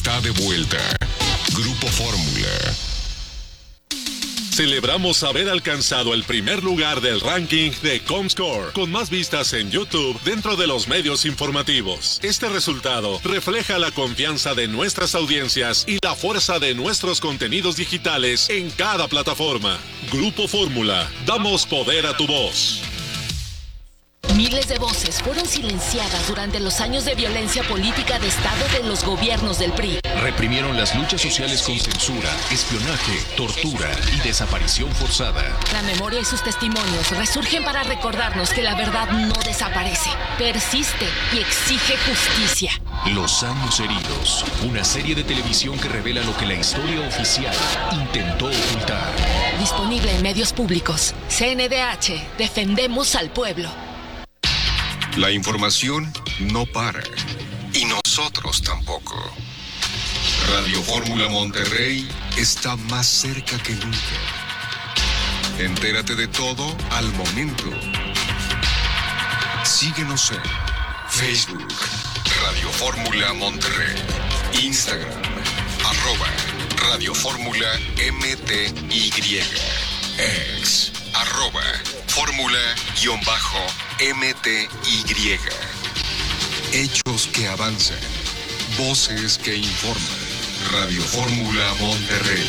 está de vuelta. Grupo Fórmula. Celebramos haber alcanzado el primer lugar del ranking de Comscore, con más vistas en YouTube dentro de los medios informativos. Este resultado refleja la confianza de nuestras audiencias y la fuerza de nuestros contenidos digitales en cada plataforma. Grupo Fórmula, damos poder a tu voz. Miles de voces fueron silenciadas durante los años de violencia política de Estado de los gobiernos del PRI. Reprimieron las luchas sociales con censura, espionaje, tortura y desaparición forzada. La memoria y sus testimonios resurgen para recordarnos que la verdad no desaparece, persiste y exige justicia. Los años heridos, una serie de televisión que revela lo que la historia oficial intentó ocultar. Disponible en medios públicos. CNDH, defendemos al pueblo. La información no para. Y nosotros tampoco. Radio Fórmula Monterrey está más cerca que nunca. Entérate de todo al momento. Síguenos en Facebook, Radio Fórmula Monterrey, Instagram, @Radio Fórmula MTY, X, @Fórmula_MTY. Hechos que avanzan, voces que informan. Radio Fórmula Monterrey.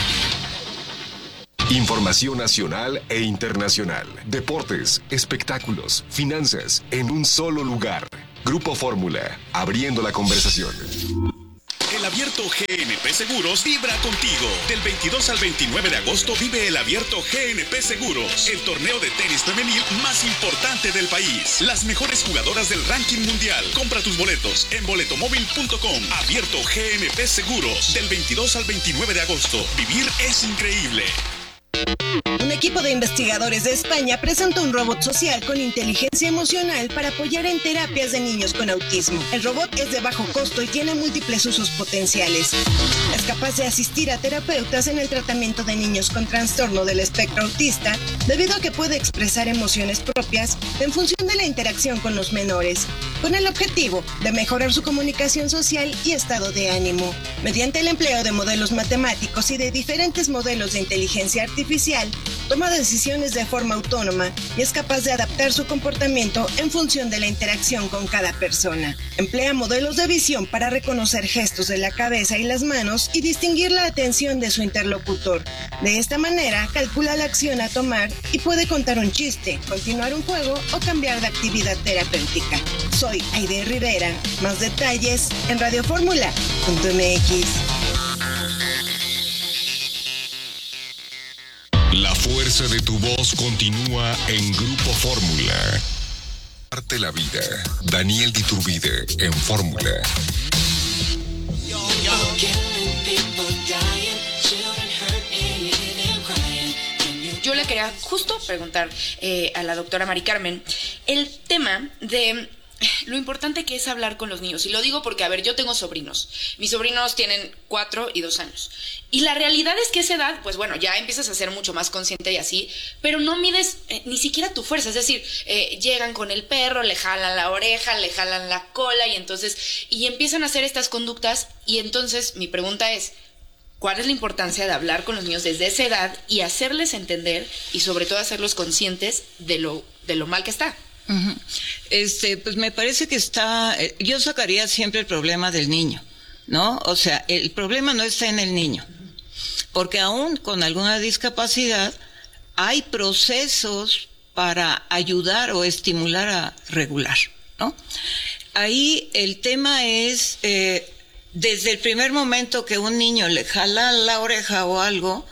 Información nacional e internacional. Deportes, espectáculos, finanzas, en un solo lugar. Grupo Fórmula, abriendo la conversación. El Abierto GNP Seguros vibra contigo. Del 22 al 29 de agosto vive el Abierto GNP Seguros, el torneo de tenis femenil más importante del país. Las mejores jugadoras del ranking mundial. Compra tus boletos en boletomóvil.com. Abierto GNP Seguros, del 22 al 29 de agosto. Vivir es increíble. Un equipo de investigadores de España presentó un robot social con inteligencia emocional para apoyar en terapias de niños con autismo. El robot es de bajo costo y tiene múltiples usos potenciales. Es capaz de asistir a terapeutas en el tratamiento de niños con trastorno del espectro autista, debido a que puede expresar emociones propias en función de la interacción con los menores, con el objetivo de mejorar su comunicación social y estado de ánimo. Mediante el empleo de modelos matemáticos y de diferentes modelos de inteligencia artificial, toma decisiones de forma autónoma y es capaz de adaptar su comportamiento en función de la interacción con cada persona. Emplea modelos de visión para reconocer gestos de la cabeza y las manos y distinguir la atención de su interlocutor. De esta manera, calcula la acción a tomar y puede contar un chiste, continuar un juego o cambiar de actividad terapéutica. Soy Aide Rivera. Más detalles en radioformula.mx. La fuerza de tu voz continúa en Grupo Fórmula. Parte la vida. Daniel Diturbide en Fórmula. Yo le quería justo preguntar a la doctora Mari Carmen el tema de lo importante que es hablar con los niños. Y lo digo porque, a ver, yo tengo sobrinos. Mis sobrinos tienen 4 y 2 años. Y la realidad es que a esa edad, pues bueno, ya empiezas a ser mucho más consciente y así, pero no mides ni siquiera tu fuerza. Es decir, llegan con el perro, le jalan la oreja, le jalan la cola y empiezan a hacer estas conductas. Y entonces mi pregunta es, ¿cuál es la importancia de hablar con los niños desde esa edad y hacerles entender y sobre todo hacerlos conscientes de lo mal que está? Uh-huh. Pues me parece que yo sacaría siempre el problema del niño, ¿no? O sea, el problema no está en el niño, porque aún con alguna discapacidad hay procesos para ayudar o estimular a regular, ¿no? Ahí el tema es, desde el primer momento que un niño le jala la oreja o algo,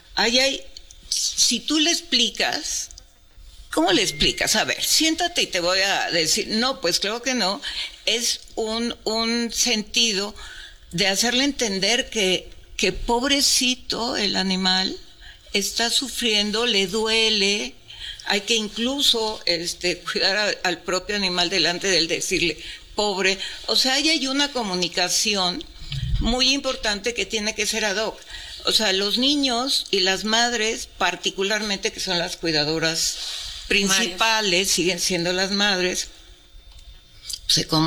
si tú le explicas, ¿cómo le explicas? A ver, siéntate y te voy a decir, no, pues claro que no, es un sentido de hacerle entender que pobrecito el animal está sufriendo, le duele, hay que incluso cuidar al propio animal delante de él, decirle, pobre, o sea, ahí hay una comunicación muy importante que tiene que ser ad hoc. O sea, los niños y las madres, particularmente, que son las cuidadoras principales, siguen siendo las madres,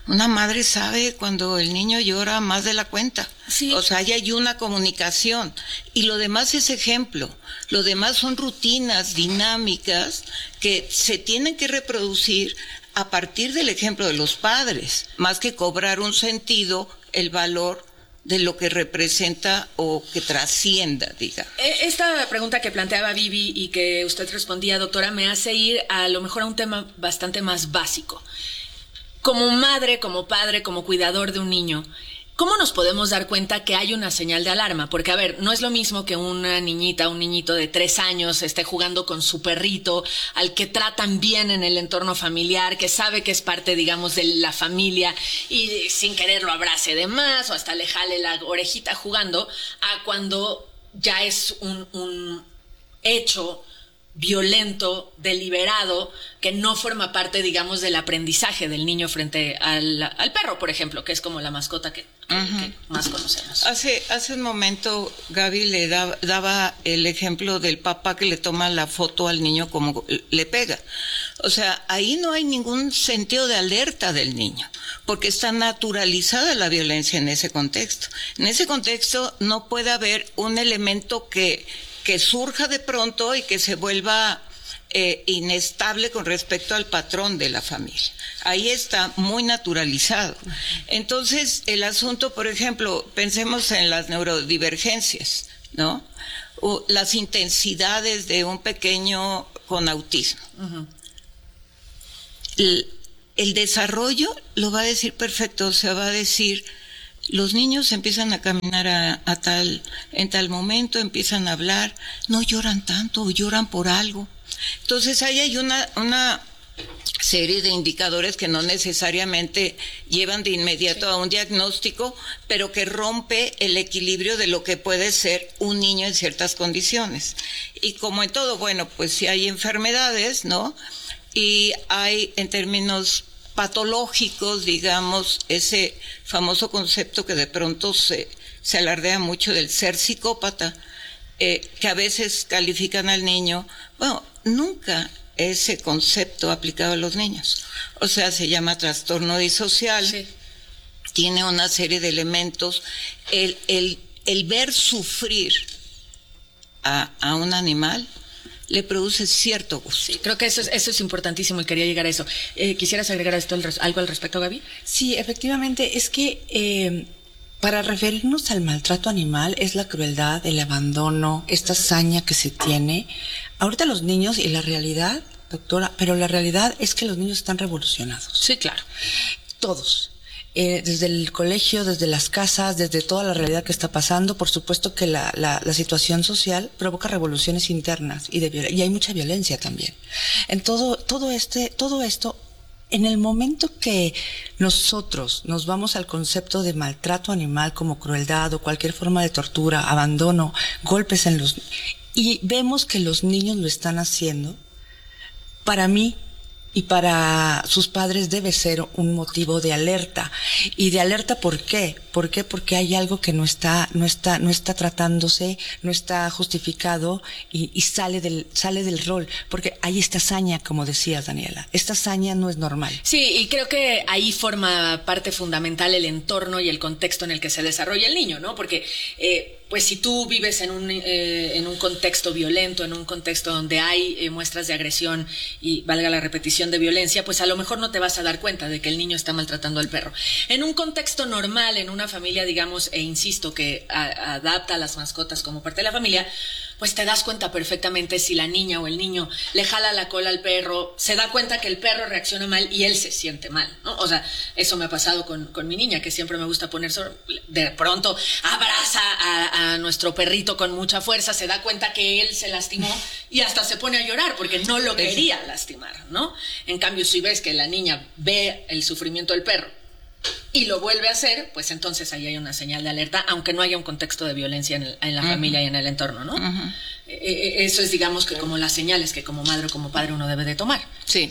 Una madre sabe cuando el niño llora más de la cuenta. Sí. O sea, ahí hay una comunicación. Y lo demás es ejemplo. Lo demás son rutinas dinámicas que se tienen que reproducir a partir del ejemplo de los padres, más que cobrar un sentido, el valor de lo que representa o que trascienda, diga. Esta pregunta que planteaba Vivi y que usted respondía, doctora, me hace ir a lo mejor a un tema bastante más básico. Como madre, como padre, como cuidador de un niño, ¿cómo nos podemos dar cuenta que hay una señal de alarma? Porque, a ver, no es lo mismo que una niñita, un niñito de 3 años esté jugando con su perrito, al que tratan bien en el entorno familiar, que sabe que es parte, digamos, de la familia y sin querer lo abrace de más o hasta le jale la orejita jugando, a cuando ya es un hecho violento, deliberado, que no forma parte, digamos, del aprendizaje del niño frente al perro, por ejemplo, que es como la mascota que más conocemos. Hace un momento Gaby le daba el ejemplo del papá que le toma la foto al niño como le pega. O sea, ahí no hay ningún sentido de alerta del niño, porque está naturalizada la violencia en ese contexto. En ese contexto no puede haber un elemento que surja de pronto y que se vuelva inestable con respecto al patrón de la familia. Ahí está muy naturalizado. Entonces, el asunto, por ejemplo, pensemos en las neurodivergencias, ¿no? O las intensidades de un pequeño con autismo. Uh-huh. El desarrollo lo va a decir perfecto, o sea, va a decir... Los niños empiezan a caminar en tal momento, empiezan a hablar, no lloran tanto, lloran por algo. Entonces ahí hay una serie de indicadores que no necesariamente llevan de inmediato a un diagnóstico, pero que rompe el equilibrio de lo que puede ser un niño en ciertas condiciones. Y como en todo, bueno, pues si hay enfermedades, ¿no? Y hay, en términos patológicos, digamos, ese famoso concepto que de pronto se alardea mucho del ser psicópata, que a veces califican al niño. Bueno, nunca ese concepto aplicado a los niños. O sea, se llama trastorno disocial, sí. Tiene una serie de elementos. El ver sufrir a un animal le produce cierto gusto. Sí, creo que eso es importantísimo y quería llegar a eso. ¿Quisieras agregar esto algo al respecto, Gaby? Sí, efectivamente, es que para referirnos al maltrato animal es la crueldad, el abandono, esta hazaña que se tiene. Ahorita los niños y la realidad, doctora, pero la realidad es que los niños están revolucionados. Sí, claro. Todos. Desde el colegio, desde las casas, desde toda la realidad que está pasando, por supuesto que la situación social provoca revoluciones internas y hay mucha violencia también. En todo esto, en el momento que nosotros nos vamos al concepto de maltrato animal como crueldad o cualquier forma de tortura, abandono, golpes y vemos que los niños lo están haciendo, para mí y para sus padres debe ser un motivo de alerta. ¿Y de alerta por qué? ¿Por qué? Porque hay algo que no está tratándose, no está justificado y sale del rol. Porque hay esta hazaña, como decías, Daniela. Esta hazaña no es normal. Sí, y creo que ahí forma parte fundamental el entorno y el contexto en el que se desarrolla el niño, ¿no? Porque pues si tú vives en un contexto violento, en un contexto donde hay muestras de agresión y, valga la repetición, de violencia, pues a lo mejor no te vas a dar cuenta de que el niño está maltratando al perro. En un contexto normal, en una familia, digamos, insisto, que adapta a las mascotas como parte de la familia, pues te das cuenta perfectamente si la niña o el niño le jala la cola al perro, se da cuenta que el perro reacciona mal y él se siente mal, ¿no? O sea, eso me ha pasado con mi niña, que siempre me gusta poner de pronto abraza a nuestro perrito con mucha fuerza, se da cuenta que él se lastimó y hasta se pone a llorar porque no lo quería lastimar, ¿no? En cambio, si ves que la niña ve el sufrimiento del perro y lo vuelve a hacer, pues entonces ahí hay una señal de alerta, aunque no haya un contexto de violencia en la familia y en el entorno, ¿no? Eso es, digamos, que como las señales que como madre o como padre uno debe de tomar. Sí.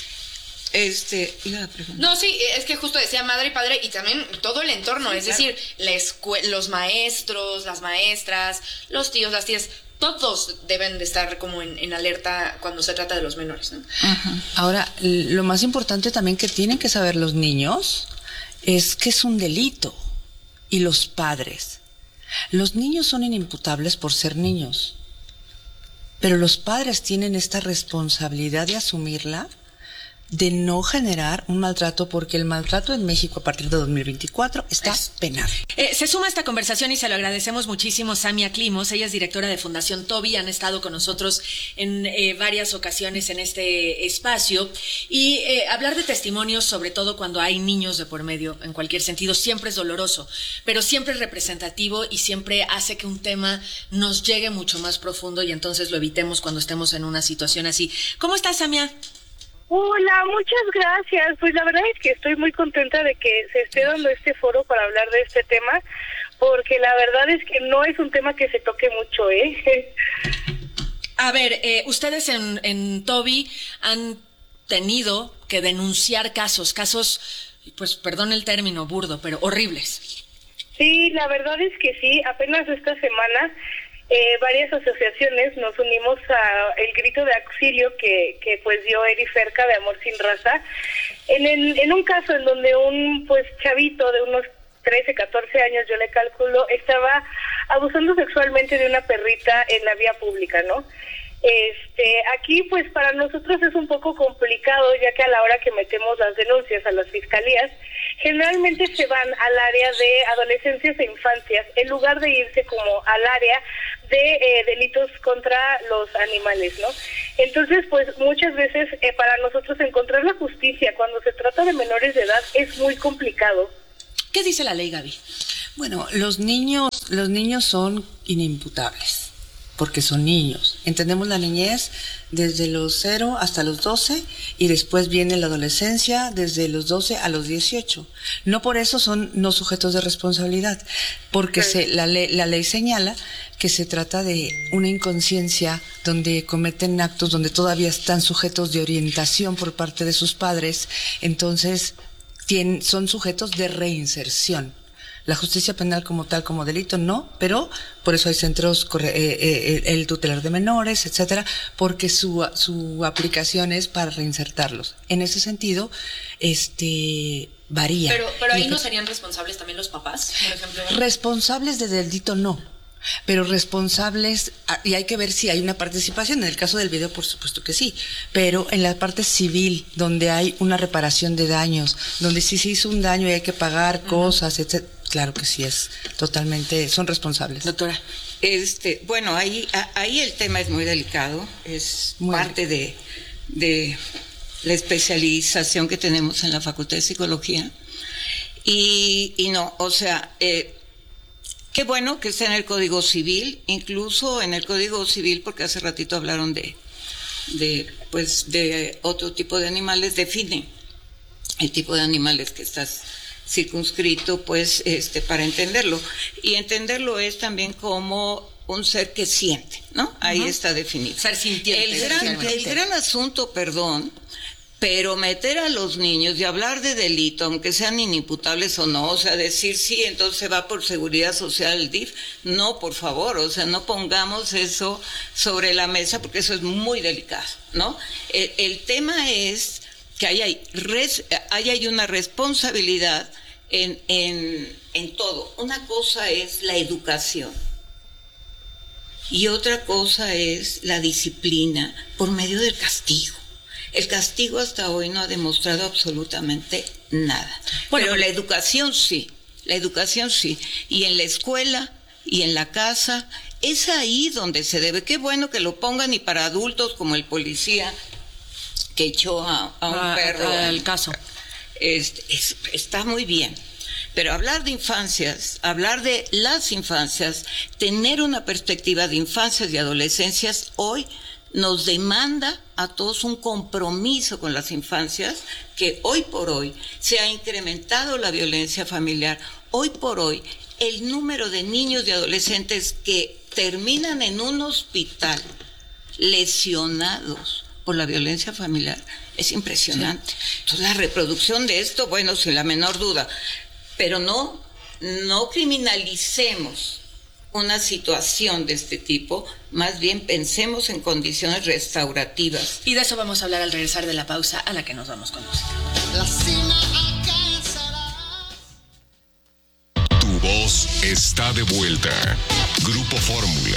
No, sí, es que justo decía madre y padre y también todo el entorno, sí, es decir, los maestros, las maestras, los tíos, las tías, todos deben de estar como en alerta cuando se trata de los menores, ¿no? Ahora, lo más importante también que tienen que saber los niños es que es un delito. Y los padres. Los niños son inimputables por ser niños, pero los padres tienen esta responsabilidad de asumirla, de no generar un maltrato, porque el maltrato en México a partir de 2024 está penado. Se suma a esta conversación y se lo agradecemos muchísimo Samia Climos. Ella es directora de Fundación Toby, han estado con nosotros en varias ocasiones en este espacio. Y hablar de testimonios, sobre todo cuando hay niños de por medio, en cualquier sentido, siempre es doloroso, pero siempre es representativo y siempre hace que un tema nos llegue mucho más profundo y entonces lo evitemos cuando estemos en una situación así. ¿Cómo estás, Samia? Hola, muchas gracias. Pues la verdad es que estoy muy contenta de que se esté dando este foro para hablar de este tema, porque la verdad es que no es un tema que se toque mucho, ¿eh? A ver, ustedes en Toby han tenido que denunciar casos, pues perdón el término burdo, pero horribles. Sí, la verdad es que sí. Apenas esta semana varias asociaciones nos unimos a el grito de auxilio que pues dio Eri Ferca de Amor Sin Raza en un caso en donde un pues chavito de unos 13, 14 años, yo le calculo, estaba abusando sexualmente de una perrita en la vía pública, ¿no? Aquí pues para nosotros es un poco complicado, ya que a la hora que metemos las denuncias a las fiscalías, generalmente se van al área de adolescencias e infancias, en lugar de irse como al área de delitos contra los animales, ¿no? Entonces, pues muchas veces para nosotros encontrar la justicia cuando se trata de menores de edad es muy complicado. ¿Qué dice la ley, Gaby? Bueno, los niños son inimputables, porque son niños. Entendemos la niñez desde los 0 hasta los 12 y después viene la adolescencia desde los 12 a los 18. No por eso son no sujetos de responsabilidad, porque la ley señala que se trata de una inconsciencia donde cometen actos donde todavía están sujetos de orientación por parte de sus padres, entonces son sujetos de reinserción. La justicia penal como tal, como delito, no, pero por eso hay centros, el tutelar de menores, etcétera, porque su aplicación es para reinsertarlos. En ese sentido, varía. Pero ahí no serían responsables también los papás, por ejemplo. Responsables de delito, no. Pero responsables, y hay que ver si hay una participación. En el caso del video, por supuesto que sí, pero en la parte civil, donde hay una reparación de daños, donde sí se hizo un daño y hay que pagar cosas, etc., claro que sí es totalmente, son responsables. Doctora. Bueno, ahí el tema es muy delicado, es muy parte de la especialización que tenemos en la Facultad de Psicología. Y no, o sea, qué bueno que esté en el Código Civil, incluso en el Código Civil, porque hace ratito hablaron de otro tipo de animales, define el tipo de animales que estás circunscrito, pues, para entenderlo. Y entenderlo es también como un ser que siente, ¿no? Ahí está definido. Ser sintiente. El gran asunto, perdón, pero meter a los niños y hablar de delito, aunque sean inimputables o no, o sea, decir sí, entonces va por seguridad social el DIF, no, por favor, o sea, no pongamos eso sobre la mesa porque eso es muy delicado, ¿no? El tema es que ahí hay una responsabilidad en todo. Una cosa es la educación y otra cosa es la disciplina por medio del castigo. El castigo hasta hoy no ha demostrado absolutamente nada. Bueno, pero la educación sí. Y en la escuela y en la casa, es ahí donde se debe. Qué bueno que lo pongan y para adultos como el policía que echó a un perro. El caso. Está muy bien. Pero hablar de infancias, hablar de las infancias, tener una perspectiva de infancias y adolescencias hoy nos demanda a todos un compromiso con las infancias, que hoy por hoy se ha incrementado la violencia familiar. Hoy por hoy el número de niños y adolescentes que terminan en un hospital lesionados por la violencia familiar es impresionante. Sí. Entonces la reproducción de esto, bueno, sin la menor duda, pero no criminalicemos una situación de este tipo, más bien pensemos en condiciones restaurativas. Y de eso vamos a hablar al regresar de la pausa a la que nos vamos con música. está de vuelta. Grupo Fórmula.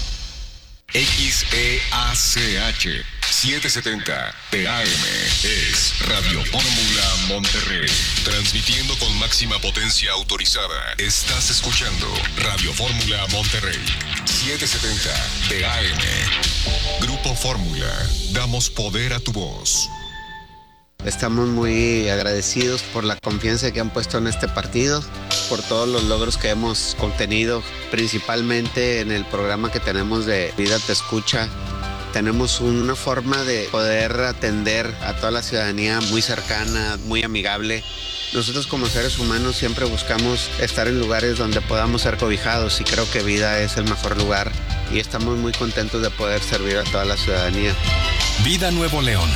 XEACH 770 TAM es Radio Fórmula Monterrey. Transmitiendo con máxima potencia autorizada. Estás escuchando Radio Fórmula Monterrey 770 TAM. Grupo Fórmula. Damos poder a tu voz. Estamos muy agradecidos por la confianza que han puesto en este partido, por todos los logros que hemos obtenido, principalmente en el programa que tenemos de Vida Te Escucha. Tenemos una forma de poder atender a toda la ciudadanía muy cercana, muy amigable. Nosotros como seres humanos siempre buscamos estar en lugares donde podamos ser cobijados y creo que Vida es el mejor lugar y estamos muy contentos de poder servir a toda la ciudadanía. Vida Nuevo León.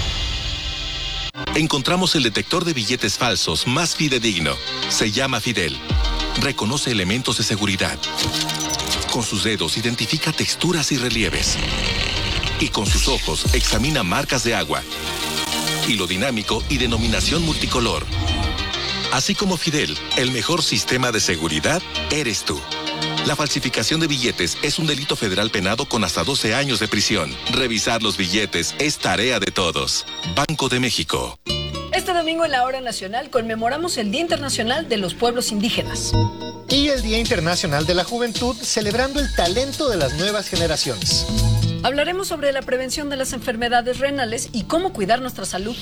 Encontramos el detector de billetes falsos más fidedigno. Se llama Fidel. Reconoce elementos de seguridad. Con sus dedos identifica texturas y relieves. Y con sus ojos examina marcas de agua. Hilo dinámico y denominación multicolor. Así como Fidel, el mejor sistema de seguridad eres tú. La falsificación de billetes es un delito federal penado con hasta 12 años de prisión. Revisar los billetes es tarea de todos. Banco de México. Este domingo en la Hora Nacional conmemoramos el Día Internacional de los Pueblos Indígenas. Y el Día Internacional de la Juventud, celebrando el talento de las nuevas generaciones. Hablaremos sobre la prevención de las enfermedades renales y cómo cuidar nuestra salud.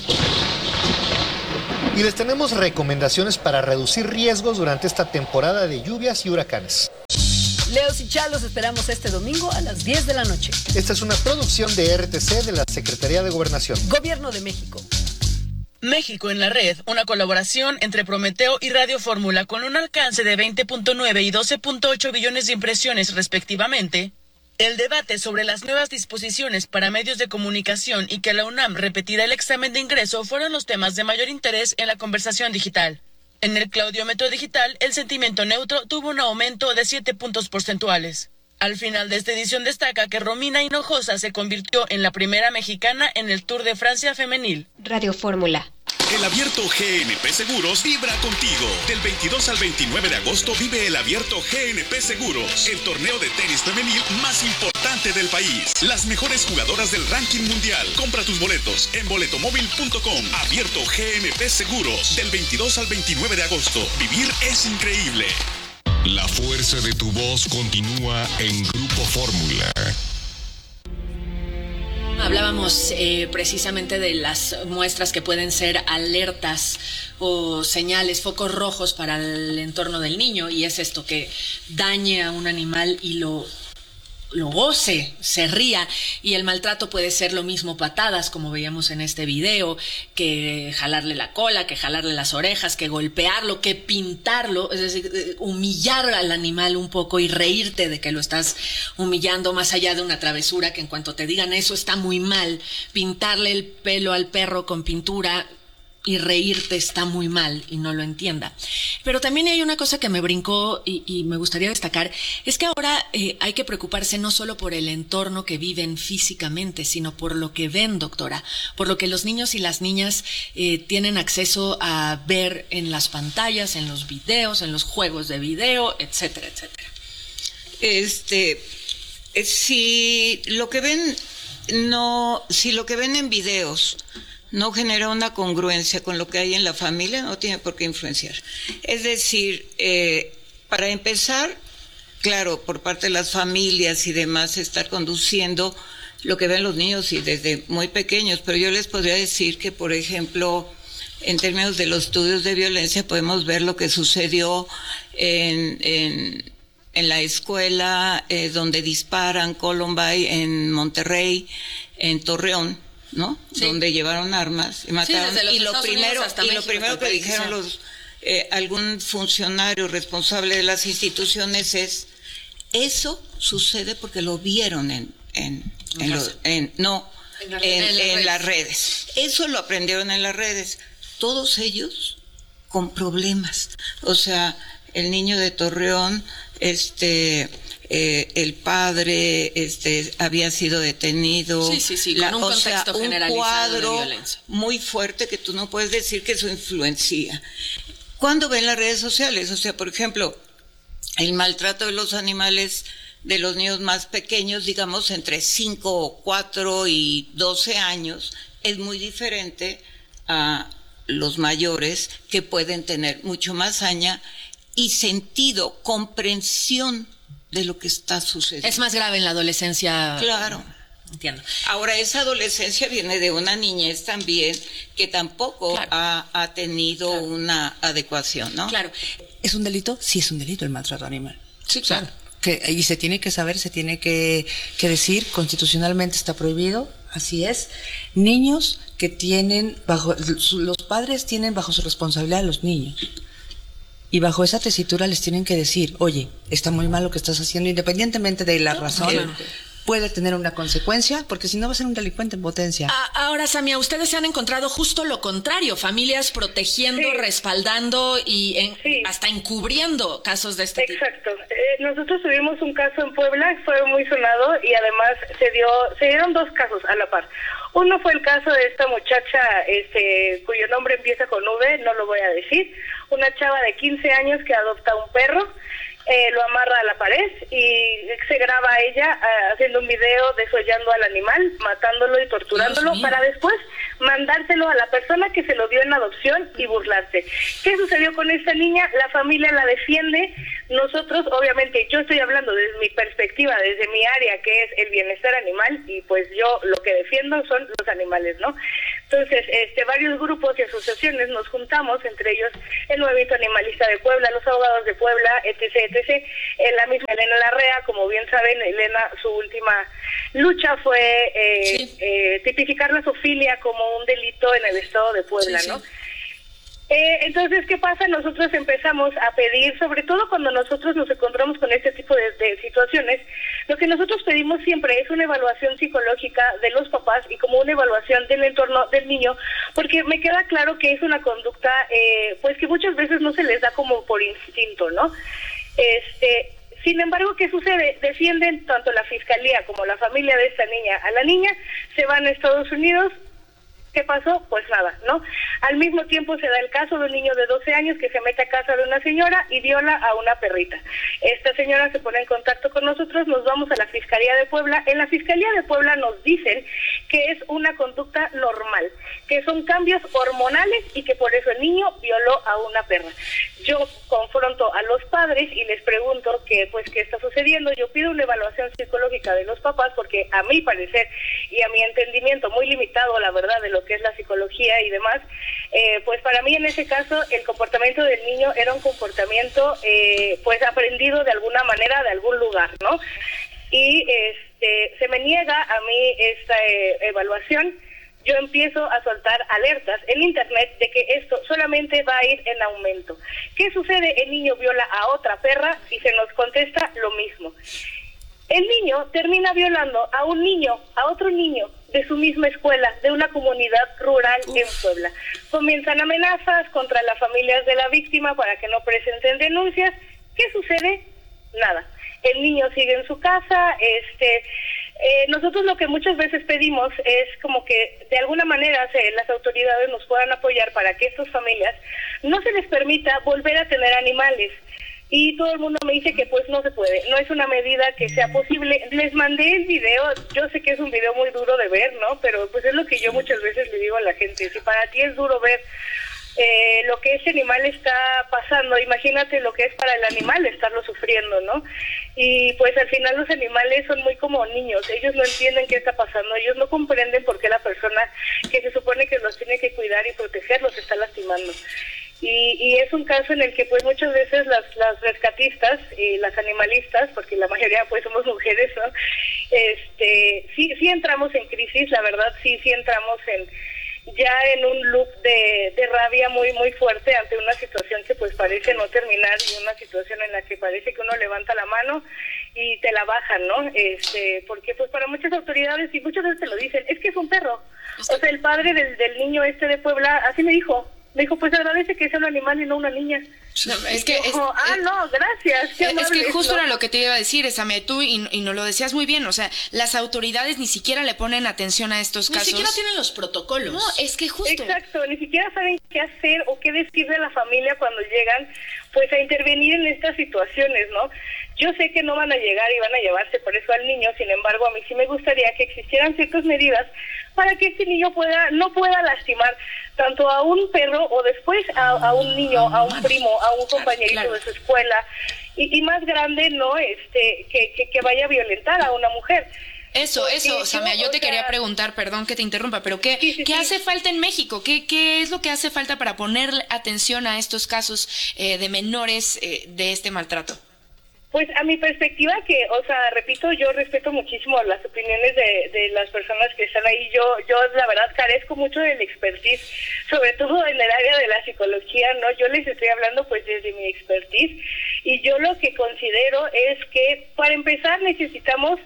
Y les tenemos recomendaciones para reducir riesgos durante esta temporada de lluvias y huracanes. Leos y Chalos esperamos este domingo a las 10 de la noche. Esta es una producción de RTC de la Secretaría de Gobernación. Gobierno de México. México en la red, una colaboración entre Prometeo y Radio Fórmula con un alcance de 20.9 y 12.8 billones de impresiones respectivamente. El debate sobre las nuevas disposiciones para medios de comunicación y que la UNAM repetirá el examen de ingreso fueron los temas de mayor interés en la conversación digital. En el claudiómetro digital, el sentimiento neutro tuvo un aumento de 7 puntos porcentuales. Al final de esta edición destaca que Romina Hinojosa se convirtió en la primera mexicana en el Tour de Francia femenil. Radio Fórmula. El Abierto GNP Seguros vibra contigo. Del 22 al 29 de agosto vive el Abierto GNP Seguros, el torneo de tenis femenil más importante del país. Las mejores jugadoras del ranking mundial. Compra tus boletos en boletomóvil.com. Abierto GNP Seguros, del 22 al 29 de agosto. Vivir es increíble. La fuerza de tu voz continúa en Grupo Fórmula. Hablábamos precisamente de las muestras que pueden ser alertas o señales, focos rojos para el entorno del niño, y es esto, que dañe a un animal y lo goce, se ría, y el maltrato puede ser lo mismo, patadas, como veíamos en este video, que jalarle la cola, que jalarle las orejas, que golpearlo, que pintarlo, es decir, humillar al animal un poco y reírte de que lo estás humillando, más allá de una travesura que en cuanto te digan eso está muy mal. Pintarle el pelo al perro con pintura y reírte está muy mal y no lo entienda. Pero también hay una cosa que me brincó y me gustaría destacar, es que ahora hay que preocuparse no solo por el entorno que viven físicamente, sino por lo que ven, doctora, por lo que los niños y las niñas tienen acceso a ver en las pantallas, en los videos, en los juegos de video, etcétera, etcétera. Si lo que ven en videos no genera una congruencia con lo que hay en la familia, no tiene por qué influenciar. Es decir, para empezar, claro, por parte de las familias y demás, estar conduciendo lo que ven los niños y desde muy pequeños, pero yo les podría decir que, por ejemplo, en términos de los estudios de violencia, podemos ver lo que sucedió en la escuela donde disparan, Columbine, en Monterrey, en Torreón, ¿no? Sí. Donde llevaron armas y mataron. Sí, y lo primero que dijeron algún funcionario responsable de las instituciones es: eso sucede porque lo vieron en las redes. Eso lo aprendieron en las redes. Todos ellos con problemas. O sea, el niño de Torreón, el padre había sido detenido. Sí, con un contexto generalizado, un cuadro de violencia muy fuerte que tú no puedes decir que eso influencia. ¿Cuándo ven las redes sociales? O sea, por ejemplo, el maltrato de los animales de los niños más pequeños, digamos entre 5, 4 y 12 años, es muy diferente a los mayores, que pueden tener mucho más saña y sentido, comprensión de lo que está sucediendo. Es más grave en la adolescencia. Claro. Entiendo. Ahora, esa adolescencia viene de una niñez también que tampoco ha tenido una adecuación, ¿no? Claro. ¿Es un delito? Sí, es un delito el maltrato animal. Sí, claro. Y se tiene que saber, se tiene que decir, constitucionalmente está prohibido, así es. Niños que tienen, los padres tienen bajo su responsabilidad a los niños. Y bajo esa tesitura les tienen que decir, oye, está muy mal lo que estás haciendo, independientemente de la razón. Puede tener una consecuencia, porque si no va a ser un delincuente en potencia. Ahora, Samia, ustedes se han encontrado justo lo contrario, familias protegiendo, respaldando y hasta encubriendo casos de este tipo. Exacto. Nosotros tuvimos un caso en Puebla, fue muy sonado y además se dieron 2 casos a la par. Uno fue el caso de esta muchacha cuyo nombre empieza con V, no lo voy a decir, una chava de 15 años que adopta un perro. Lo amarra a la pared y se graba a ella haciendo un video desollando al animal, matándolo y torturándolo para después mandárselo a la persona que se lo dio en adopción y burlarse. ¿Qué sucedió con esta niña? La familia la defiende. Nosotros, obviamente, yo estoy hablando desde mi perspectiva, desde mi área, que es el bienestar animal, y pues yo lo que defiendo son los animales, ¿no? Entonces, varios grupos y asociaciones nos juntamos, entre ellos el Movimiento Animalista de Puebla, los Abogados de Puebla, etc., la misma Elena Larrea, como bien saben, Elena, su última lucha fue tipificar la zoofilia como un delito en el estado de Puebla, ¿no? Entonces, ¿qué pasa? Nosotros empezamos a pedir, sobre todo cuando nosotros nos encontramos con este tipo de situaciones, lo que nosotros pedimos siempre es una evaluación psicológica de los papás y como una evaluación del entorno del niño, porque me queda claro que es una conducta, pues que muchas veces no se les da como por instinto, ¿no? Sin embargo, ¿qué sucede? Defienden tanto la fiscalía como la familia de esta niña a la niña, se van a Estados Unidos. ¿Qué pasó? Pues nada, ¿no? Al mismo tiempo se da el caso de un niño de 12 años que se mete a casa de una señora y viola a una perrita. Esta señora se pone en contacto con nosotros, nos vamos a la Fiscalía de Puebla. En la Fiscalía de Puebla nos dicen que es una conducta normal, que son cambios hormonales y que por eso el niño violó a una perra. Yo confronto a los padres y les pregunto qué está sucediendo. Yo pido una evaluación psicológica de los papás porque a mi parecer y a mi entendimiento muy limitado, la verdad, de lo que es la psicología y demás, pues para mí en ese caso el comportamiento del niño era un comportamiento pues aprendido de alguna manera de algún lugar, ¿no? Y se me niega a mí esta evaluación. Yo empiezo a soltar alertas en internet de que esto solamente va a ir en aumento. ¿Qué sucede? El niño viola a otra perra y se nos contesta lo mismo. El niño termina violando a otro niño de su misma escuela, de una comunidad rural en Puebla. Comienzan amenazas contra las familias de la víctima para que no presenten denuncias. ¿Qué sucede? Nada. El niño sigue en su casa. Nosotros lo que muchas veces pedimos es como que de alguna manera las autoridades nos puedan apoyar para que estas familias no se les permita volver a tener animales. Y todo el mundo me dice que pues no se puede, no es una medida que sea posible. Les mandé el video, yo sé que es un video muy duro de ver, ¿no? Pero pues es lo que yo muchas veces le digo a la gente, si para ti es duro ver lo que ese animal está pasando, imagínate lo que es para el animal estarlo sufriendo, ¿no? Y pues al final los animales son muy como niños, ellos no entienden qué está pasando, ellos no comprenden por qué la persona que se supone que los tiene que cuidar y proteger los está lastimando. Y es un caso en el que pues muchas veces las rescatistas y las animalistas, porque la mayoría pues somos mujeres, ¿no? Sí entramos en crisis, la verdad, sí entramos en un loop de rabia muy muy fuerte ante una situación que pues parece no terminar y una situación en la que parece que uno levanta la mano y te la bajan, ¿no? Porque pues para muchas autoridades y muchas veces te lo dicen, es que es un perro. O sea, el padre del niño de Puebla así me dijo, pues agradece que sea un animal y no una niña. No, es que no, gracias. Es que justo era lo que te iba a decir, Samia, tú y nos lo decías muy bien, o sea, las autoridades ni siquiera le ponen atención a estos casos. Ni siquiera tienen los protocolos. No, es que justo. Exacto, ni siquiera saben qué hacer o qué decir de la familia cuando llegan, pues a intervenir en estas situaciones, ¿no? Yo sé que no van a llegar y van a llevarse por eso al niño, sin embargo, a mí sí me gustaría que existieran ciertas medidas para que este niño no pueda lastimar tanto a un perro o después a un niño, a un primo, a un compañerito de su escuela, y más grande, ¿no? Que vaya a violentar a una mujer. Eso, Samia, yo te quería preguntar, perdón que te interrumpa, pero ¿qué hace falta en México? ¿Qué es lo que hace falta para poner atención a estos casos de menores de este maltrato? Pues a mi perspectiva repito, yo respeto muchísimo las opiniones de las personas que están ahí. Yo la verdad carezco mucho del expertise, sobre todo en el área de la psicología, ¿no? Yo les estoy hablando pues desde mi expertise, y yo lo que considero es que para empezar necesitamos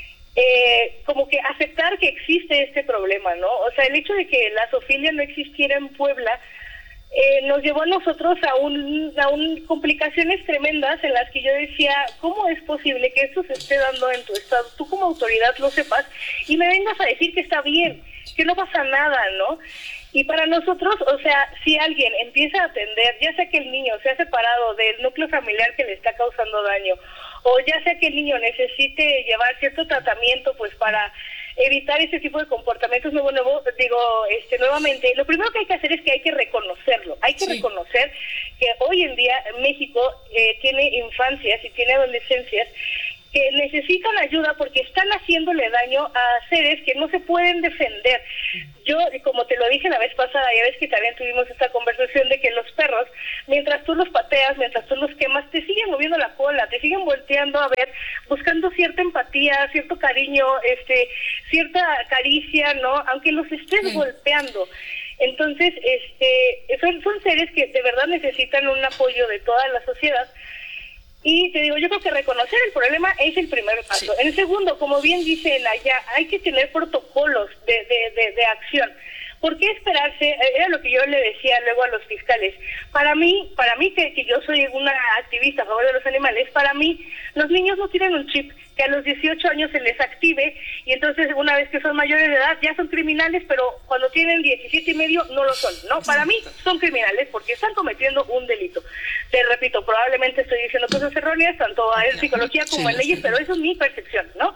como que aceptar que existe este problema, ¿no? O sea, el hecho de que la zoofilia no existiera en Puebla nos llevó a nosotros a un complicaciones tremendas en las que yo decía, ¿cómo es posible que esto se esté dando en tu estado? Tú como autoridad lo sepas y me vengas a decir que está bien, que no pasa nada, ¿no? Y para nosotros, o sea, si alguien empieza a atender, ya sea que el niño se ha separado del núcleo familiar que le está causando daño, o ya sea que el niño necesite llevar cierto tratamiento pues para evitar ese tipo de comportamientos nuevamente, lo primero que hay que hacer es que hay que reconocerlo. Hay que reconocer que hoy en día México tiene infancias y tiene adolescencias que necesitan ayuda porque están haciéndole daño a seres que no se pueden defender. Yo, como te lo dije la vez pasada, ya ves que también tuvimos esta conversación de que los perros, mientras tú los pateas, mientras tú los quemas, te siguen moviendo la cola, te siguen volteando a ver, buscando cierta empatía, cierto cariño, cierta caricia, ¿no? Aunque los estés golpeando. Entonces, son seres que de verdad necesitan un apoyo de toda la sociedad. Y te digo, yo creo que reconocer el problema es el primer paso. Sí. En segundo, como bien dicen allá, hay que tener protocolos de acción. ¿Por qué esperarse? Era lo que yo le decía luego a los fiscales. Para mí que yo soy una activista a favor de los animales, para mí los niños no tienen un chip que a los 18 años se les active y entonces una vez que son mayores de edad ya son criminales, pero cuando tienen 17 y medio no lo son, ¿no? Para mí son criminales porque están cometiendo un delito. Te repito, probablemente estoy diciendo cosas erróneas, tanto en psicología como en leyes, pero eso es mi percepción, ¿no?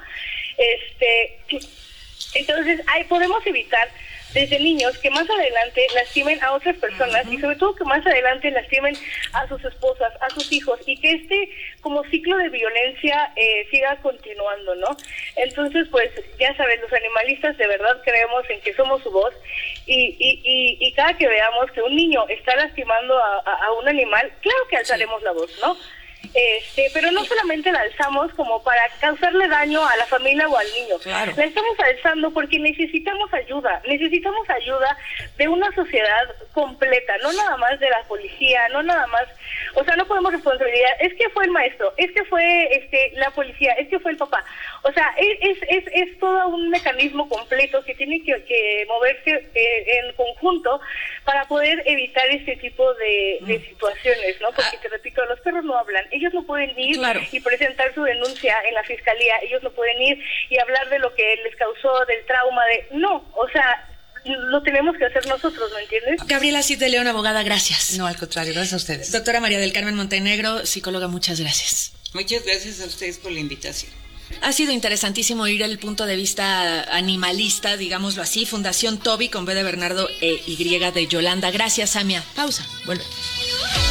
Entonces, podemos evitar desde niños que más adelante lastimen a otras personas y sobre todo que más adelante lastimen a sus esposas, a sus hijos y que este como ciclo de violencia siga continuando, ¿no? Entonces, pues ya sabes, los animalistas de verdad creemos en que somos su voz y cada que veamos que un niño está lastimando a un animal, claro que alzaremos la voz, ¿no? Pero no solamente la alzamos como para causarle daño a la familia o al niño. Claro. La estamos alzando porque necesitamos ayuda de una sociedad completa, no nada más de la policía, no nada más, o sea, no podemos responsabilidad, es que fue el maestro, es que fue la policía, es que fue el papá, o sea, es todo un mecanismo completo que tiene que moverse en conjunto para poder evitar este tipo de situaciones, ¿no? Porque te repito, los perros no hablan, ellos no pueden ir y presentar su denuncia en la fiscalía, ellos no pueden ir y hablar de lo que les causó, del trauma, o sea, lo tenemos que hacer nosotros, ¿me entiendes? Gabriela Cid de León, abogada, gracias. No, al contrario, gracias a ustedes. Doctora María del Carmen Montenegro, psicóloga, muchas gracias. Muchas gracias a ustedes por la invitación. Ha sido interesantísimo oír el punto de vista animalista, digámoslo así. Fundación Toby con B de Bernardo Y de Yolanda. Gracias, Samia. Pausa. Vuelve.